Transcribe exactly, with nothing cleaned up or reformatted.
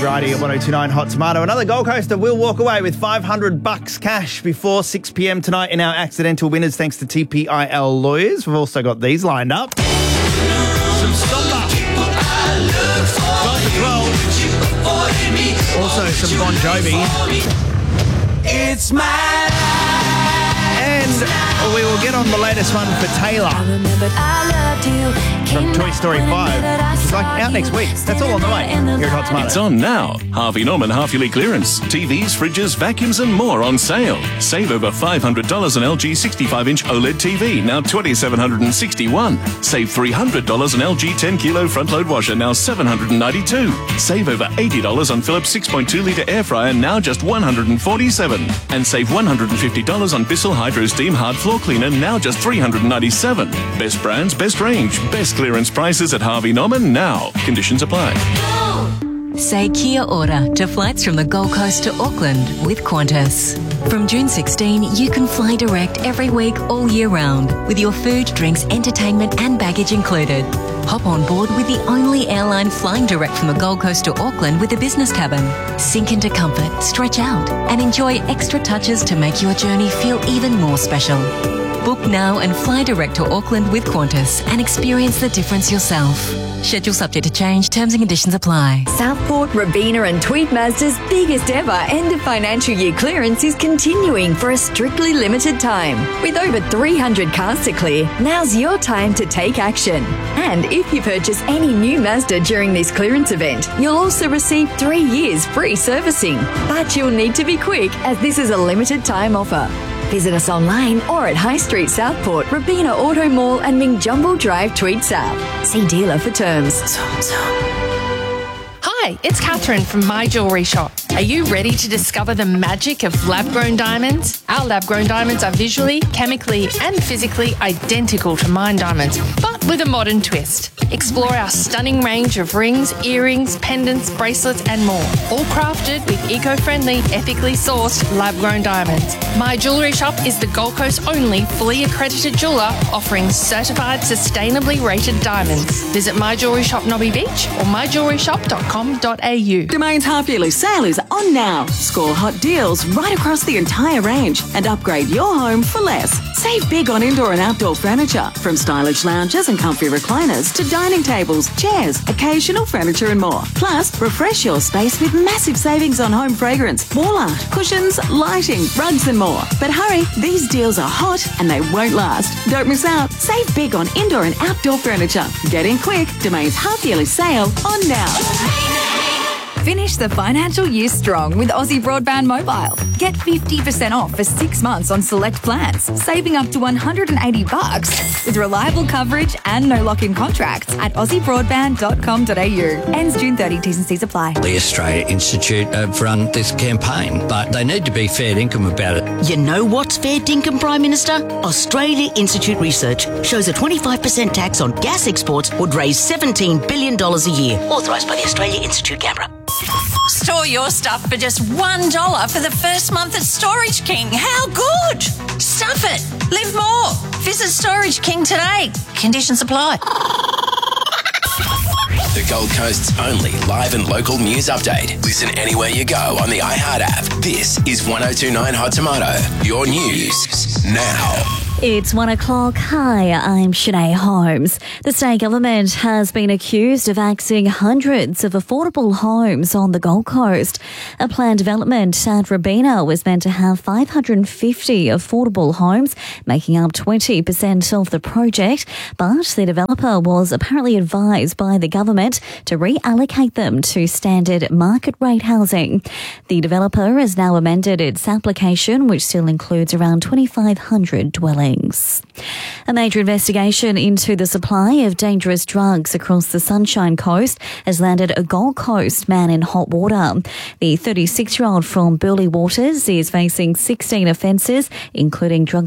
Righty at one oh two nine Hot Tomato. Another Gold Coaster will walk away with five hundred bucks cash before six p.m. tonight in our accidental winners thanks to T P I L lawyers. We've also got these lined up. Some Stomba. twelve to twelve. Also some Bon Jovi. It's my life. And we will get on the latest one for Taylor from Toy Story five. It's like out next week. That's all on the way here at Hot Tomato. It's on now. Harvey Norman half-yearly clearance. T Vs, fridges, vacuums and more on sale. Save over five hundred dollars on L G sixty-five inch OLED T V, now two thousand seven hundred sixty-one dollars. Save three hundred dollars on L G ten kilo front-load washer, now seven hundred ninety-two dollars. Save over eighty dollars on Philips six point two litre air fryer, now just one hundred forty-seven dollars. And save one hundred fifty dollars on Bissell Hydro Steam Hard Floor Cleaner, now just three hundred ninety-seven dollars. Best brands, best range, best clearance prices at Harvey Norman now. Conditions apply. Say kia ora to flights from the Gold Coast to Auckland with Qantas. From June sixteenth, you can fly direct every week all year round with your food, drinks, entertainment and baggage included. Hop on board with the only airline flying direct from the Gold Coast to Auckland with a business cabin. Sink into comfort, stretch out and enjoy extra touches to make your journey feel even more special. Book now and fly direct to Auckland with Qantas and experience the difference yourself. Schedule subject to change. Terms and conditions apply. Southport, Robina and Tweed Mazda's biggest ever end of financial year clearance is continuing for a strictly limited time. With over three hundred cars to clear, now's your time to take action. And if you purchase any new Mazda during this clearance event, you'll also receive three years free servicing. But you'll need to be quick as this is a limited time offer. Visit us online or at High Street Southport, Robina Auto Mall and Mingjumble Drive, Tweed South. See dealer for terms. Hi, it's Catherine from My Jewellery Shop. Are you ready to discover the magic of lab-grown diamonds? Our lab-grown diamonds are visually, chemically and physically identical to mined diamonds, but with a modern twist. Explore our stunning range of rings, earrings, pendants, bracelets and more, all crafted with eco-friendly, ethically sourced lab-grown diamonds. My Jewellery Shop is the Gold Coast only fully accredited jeweller offering certified sustainably rated diamonds. Visit My Jewellery Shop Nobby Beach or my jewellery shop dot com dot a u. Domain's half-yearly sale is on now. Score hot deals right across the entire range and upgrade your home for less. Save big on indoor and outdoor furniture, from stylish lounges and comfy recliners to dining tables, chairs, occasional furniture and more. Plus, refresh your space with massive savings on home fragrance, wall art, cushions, lighting, rugs and more. But hurry, these deals are hot and they won't last. Don't miss out. Save big on indoor and outdoor furniture. Get in quick. Domain's half-yearly sale on now. Finish the financial year strong with Aussie Broadband Mobile. Get fifty percent off for six months on select plans, saving up to one hundred eighty bucks with reliable coverage and no lock-in contracts at aussie broadband dot com dot a u. Ends June thirtieth, T's and C's apply. The Australia Institute have run this campaign, but they need to be fair dinkum about it. You know what's fair dinkum, Prime Minister? Australia Institute research shows a twenty-five percent tax on gas exports would raise seventeen billion dollars a year. Authorised by the Australia Institute, Canberra. Store your stuff for just one dollar for the first month at Storage King. How good! Stuff it! Live more! Visit Storage King today. Conditions apply. The Gold Coast's only live and local news update. Listen anywhere you go on the iHeart app. This is one oh two nine Hot Tomato. Your news now. It's one o'clock. Hi, I'm Shanae Holmes. The state government has been accused of axing hundreds of affordable homes on the Gold Coast. A planned development at Robina was meant to have five hundred fifty affordable homes, making up twenty percent of the project, but the developer was apparently advised by the government to reallocate them to standard market rate housing. The developer has now amended its application, which still includes around twenty-five hundred dwellings. A major investigation into the supply of dangerous drugs across the Sunshine Coast has landed a Gold Coast man in hot water. The thirty-six-year-old from Burleigh Waters is facing sixteen offences, including drug